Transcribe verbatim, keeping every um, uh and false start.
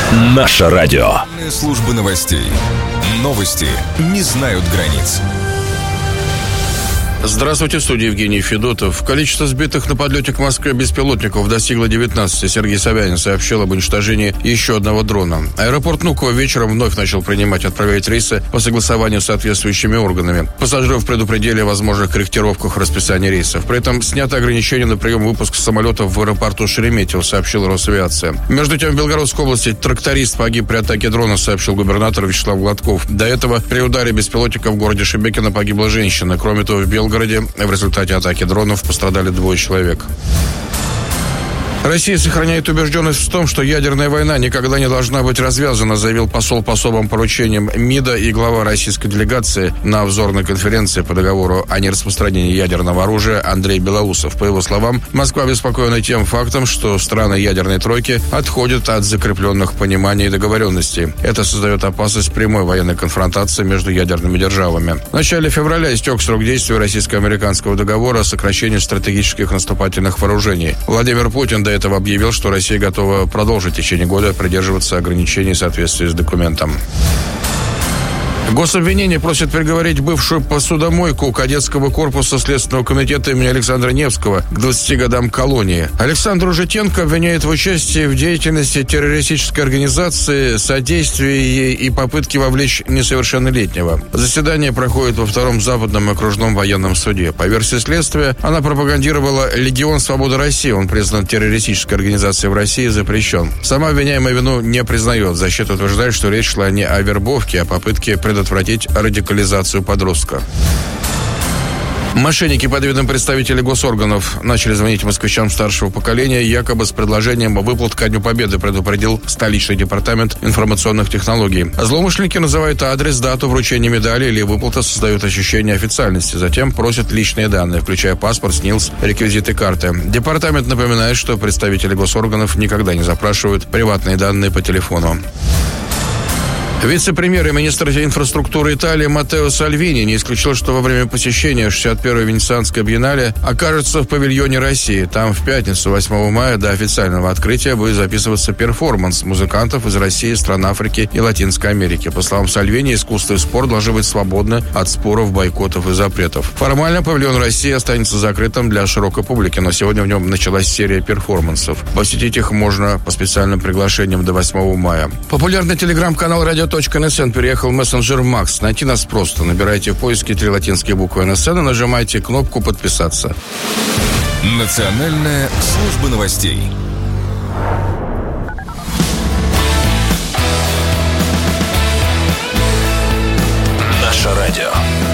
Наше радио. Служба новостей. Новости не знают границ. Здравствуйте, в студии Евгений Федотов. Количество сбитых на подлете к Москве беспилотников достигло девятнадцати. Сергей Собянин сообщил об уничтожении еще одного дрона. Аэропорт Внуково вечером вновь начал принимать и отправлять рейсы по согласованию с соответствующими органами. Пассажиров предупредили о возможных корректировках в расписании рейсов. При этом снято ограничение на прием и выпуск самолетов в аэропорту Шереметьево, сообщила Росавиация. Между тем, в Белгородской области тракторист погиб при атаке дрона, сообщил губернатор Вячеслав Гладков. До этого при ударе беспилотника в городе Шебекино погибла женщина. Кроме того, в Белгороде В городе в результате атаки дронов пострадали двое человек. Россия сохраняет убежденность в том, что ядерная война никогда не должна быть развязана, заявил посол по особым поручениям МИДа и глава российской делегации на обзорной конференции по договору о нераспространении ядерного оружия Андрей Белоусов. По его словам, Москва обеспокоена тем фактом, что страны ядерной тройки отходят от закрепленных пониманий и договоренностей. Это создает опасность прямой военной конфронтации между ядерными державами. В начале февраля истек срок действия российско-американского договора о сокращении стратегических наступательных вооружений. Владимир Путин до этого объявил, что Россия готова продолжить в течение года придерживаться ограничений в соответствии с документом. Гособвинение просит приговорить бывшую посудомойку кадетского корпуса Следственного комитета имени Александра Невского к двадцати годам колонии. Александру Житенко обвиняют в участии в деятельности террористической организации, содействии ей и попытке вовлечь несовершеннолетнего. Заседание проходит во втором Западном окружном военном суде. По версии следствия, она пропагандировала Легион Свободы России. Он признан террористической организацией в России и запрещен. Сама обвиняемая вину не признает. Защита утверждает, что речь шла не о вербовке, а о попытке предотвратить предотвратить радикализацию подростка. Мошенники под видом представителей госорганов начали звонить москвичам старшего поколения якобы с предложением о выплат ко Дню Победы, предупредил столичный департамент информационных технологий. Злоумышленники называют адрес, дату вручения медали или выплаты, создают ощущение официальности. Затем просят личные данные, включая паспорт, СНИЛС, реквизиты карты. Департамент напоминает, что представители госорганов никогда не запрашивают приватные данные по телефону. Вице-премьер и министр инфраструктуры Италии Маттео Сальвини не исключил, что во время посещения шестьдесят первой Венецианской биеннале окажется в павильоне России. Там в пятницу, восьмого мая, до официального открытия будет записываться перформанс музыкантов из России, стран Африки и Латинской Америки. По словам Сальвини, искусство и спорт должны быть свободны от споров, бойкотов и запретов. Формально павильон России останется закрытым для широкой публики, но сегодня в нем началась серия перформансов. Посетить их можно по специальным приглашениям до восьмого мая. Популярный телеграм-канал «Радио .эн переехал в мессенджер Макс. Найти нас просто. Набирайте в поиске три латинские буквы эн эс эн и нажимайте кнопку «Подписаться». Национальная служба новостей. Наше радио.